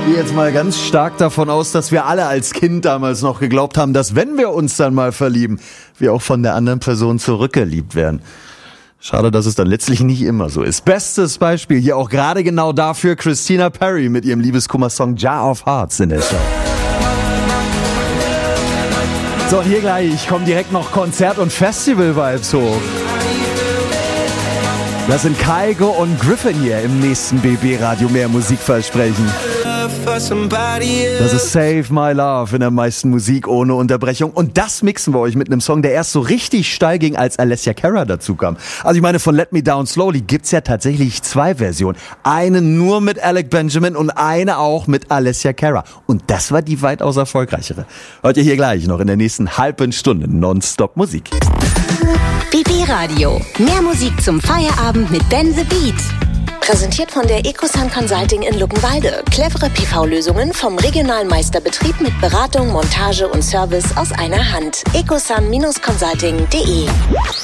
gehe jetzt mal ganz stark davon aus, dass wir alle als Kind damals noch geglaubt haben, dass wenn wir uns dann mal verlieben, wir auch von der anderen Person zurückgeliebt werden. Schade, dass es dann letztlich nicht immer so ist. Bestes Beispiel hier auch gerade genau dafür Christina Perri mit ihrem Liebeskummer-Song Jar of Hearts in der Show. So, und hier gleich kommen direkt noch Konzert- und Festival-Vibes hoch. Das sind Kygo und Griffin hier im nächsten BB-Radio mehr Musikversprechen. Das ist Save My Love in der meisten Musik ohne Unterbrechung. Und das mixen wir euch mit einem Song, der erst so richtig steil ging, als Alessia Cara dazu kam. Also ich meine, von Let Me Down Slowly gibt's ja tatsächlich 2 Versionen. Eine nur mit Alec Benjamin und eine auch mit Alessia Cara. Und das war die weitaus erfolgreichere. Hört ihr hier gleich noch in der nächsten halben Stunde Nonstop Musik. BB Radio. Mehr Musik zum Feierabend mit Ben the Beat. Präsentiert von der Ecosun Consulting in Luckenwalde. Clevere PV-Lösungen vom regionalen Meisterbetrieb mit Beratung, Montage und Service aus einer Hand. ecosun-consulting.de.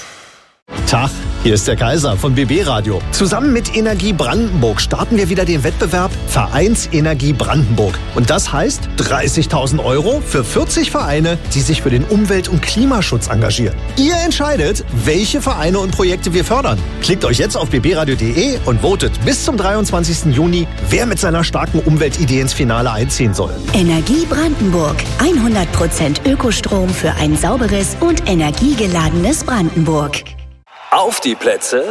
Tag, hier ist der Kaiser von BB Radio. Zusammen mit Energie Brandenburg starten wir wieder den Wettbewerb Vereinsenergie Brandenburg. Und das heißt 30.000 € für 40 Vereine, die sich für den Umwelt- und Klimaschutz engagieren. Ihr entscheidet, welche Vereine und Projekte wir fördern. Klickt euch jetzt auf bbradio.de und votet bis zum 23. Juni, wer mit seiner starken Umweltidee ins Finale einziehen soll. Energie Brandenburg. 100% Ökostrom für ein sauberes und energiegeladenes Brandenburg. Auf die Plätze,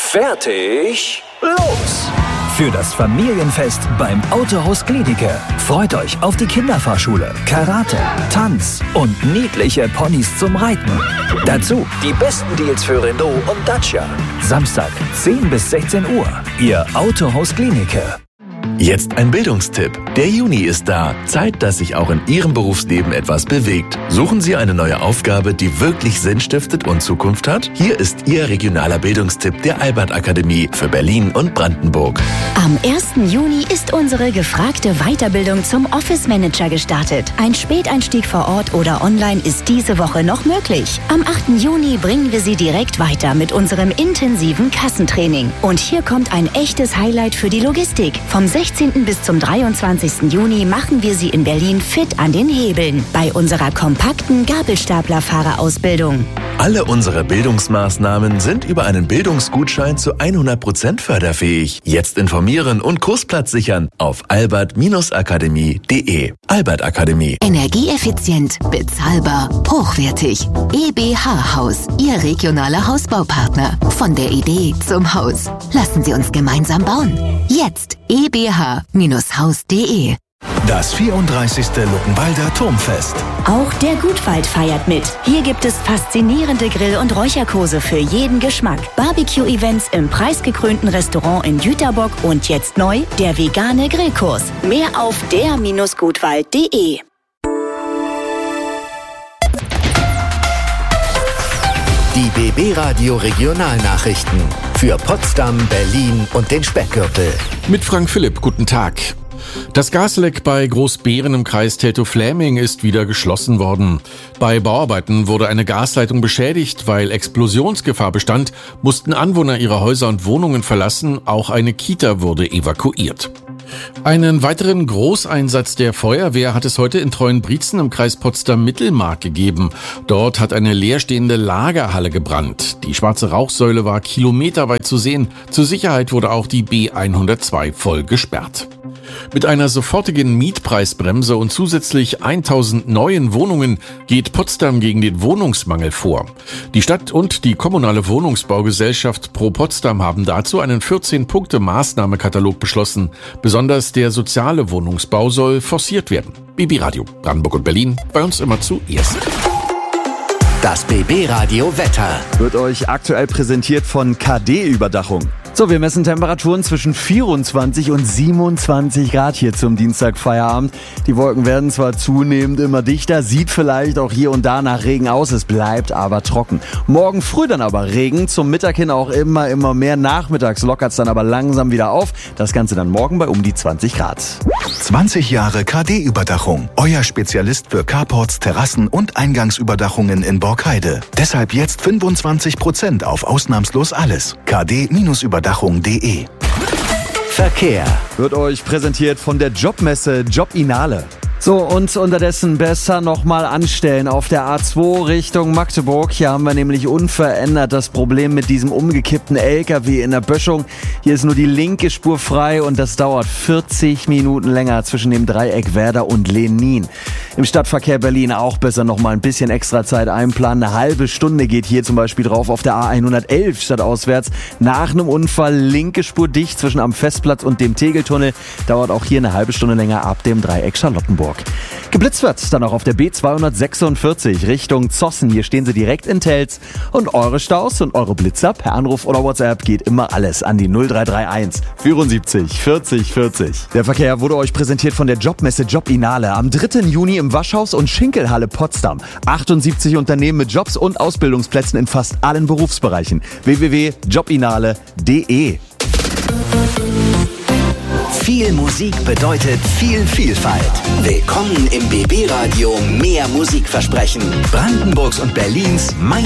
fertig, los! Für das Familienfest beim Autohaus Gliedicke. Freut euch auf die Kinderfahrschule, Karate, Tanz und niedliche Ponys zum Reiten. Dazu die besten Deals für Renault und Dacia. Samstag 10 bis 16 Uhr. Ihr Autohaus Gliedicke. Jetzt ein Bildungstipp. Der Juni ist da. Zeit, dass sich auch in Ihrem Berufsleben etwas bewegt. Suchen Sie eine neue Aufgabe, die wirklich Sinn stiftet und Zukunft hat? Hier ist Ihr regionaler Bildungstipp der Albert-Akademie für Berlin und Brandenburg. Am 1. Juni ist unsere gefragte Weiterbildung zum Office Manager gestartet. Ein Späteinstieg vor Ort oder online ist diese Woche noch möglich. Am 8. Juni bringen wir Sie direkt weiter mit unserem intensiven Kassentraining. Und hier kommt ein echtes Highlight für die Logistik. Vom 16. bis zum 23. Juni machen wir Sie in Berlin fit an den Hebeln bei unserer kompakten Gabelstaplerfahrerausbildung. Alle unsere Bildungsmaßnahmen sind über einen Bildungsgutschein zu 100% förderfähig. Jetzt informieren und Kursplatz sichern auf albert-akademie.de. Albert Akademie. Energieeffizient, bezahlbar, hochwertig. EBH Haus, Ihr regionaler Hausbaupartner. Von der Idee zum Haus. Lassen Sie uns gemeinsam bauen. Jetzt ebh-haus.de. Das 34. Luckenwalder Turmfest. Auch der Gutwald feiert mit. Hier gibt es faszinierende Grill- und Räucherkurse für jeden Geschmack. Barbecue-Events im preisgekrönten Restaurant in Jüterbock und jetzt neu der vegane Grillkurs. Mehr auf der-gutwald.de. Die BB Radio Regionalnachrichten für Potsdam, Berlin und den Speckgürtel. Mit Frank Philipp, guten Tag. Das Gasleck bei Großbeeren im Kreis Teltow-Fläming ist wieder geschlossen worden. Bei Bauarbeiten wurde eine Gasleitung beschädigt. Weil Explosionsgefahr bestand, mussten Anwohner ihre Häuser und Wohnungen verlassen. Auch eine Kita wurde evakuiert. Einen weiteren Großeinsatz der Feuerwehr hat es heute in Treuenbrietzen im Kreis Potsdam-Mittelmark gegeben. Dort hat eine leerstehende Lagerhalle gebrannt. Die schwarze Rauchsäule war kilometerweit zu sehen. Zur Sicherheit wurde auch die B102 voll gesperrt. Mit einer sofortigen Mietpreisbremse und zusätzlich 1000 neuen Wohnungen geht Potsdam gegen den Wohnungsmangel vor. Die Stadt und die kommunale Wohnungsbaugesellschaft Pro Potsdam haben dazu einen 14-Punkte-Maßnahmekatalog beschlossen. Besonders der soziale Wohnungsbau soll forciert werden. BB Radio, Brandenburg und Berlin, bei uns immer zuerst. Das BB Radio Wetter wird euch aktuell präsentiert von KD-Überdachung. So, wir messen Temperaturen zwischen 24 und 27 Grad hier zum Dienstagfeierabend. Die Wolken werden zwar zunehmend immer dichter, sieht vielleicht auch hier und da nach Regen aus, es bleibt aber trocken. Morgen früh dann aber Regen, zum Mittag hin auch immer mehr. Nachmittags lockert es dann aber langsam wieder auf. Das Ganze dann morgen bei um die 20 Grad. 20 Jahre KD-Überdachung. Euer Spezialist für Carports, Terrassen und Eingangsüberdachungen in Borkheide. Deshalb jetzt 25% auf ausnahmslos alles. KD-Überdachung.de. Verkehr wird euch präsentiert von der Jobmesse Jobinale. So, und unterdessen besser nochmal anstellen auf der A2 Richtung Magdeburg. Hier haben wir nämlich unverändert das Problem mit diesem umgekippten LKW in der Böschung. Hier ist nur die linke Spur frei und das dauert 40 Minuten länger zwischen dem Dreieck Werder und Lenin. Im Stadtverkehr Berlin auch besser nochmal ein bisschen extra Zeit einplanen. Eine halbe Stunde geht hier zum Beispiel drauf auf der A111 stadtauswärts. Nach einem Unfall linke Spur dicht zwischen am Festplatz und dem Tegeltunnel. Dauert auch hier eine halbe Stunde länger ab dem Dreieck Charlottenburg. Geblitzt wird dann auch auf der B246 Richtung Zossen. Hier stehen sie direkt in Telz. Und eure Staus und eure Blitzer per Anruf oder WhatsApp geht immer alles an die 0331 74 40 40. Der Verkehr wurde euch präsentiert von der Jobmesse Jobinale am 3. Juni im Waschhaus und Schinkelhalle Potsdam. 78 Unternehmen mit Jobs und Ausbildungsplätzen in fast allen Berufsbereichen. www.jobinale.de. Viel Musik bedeutet viel Vielfalt. Willkommen im BB Radio Mehr Musikversprechen. Brandenburgs und Berlins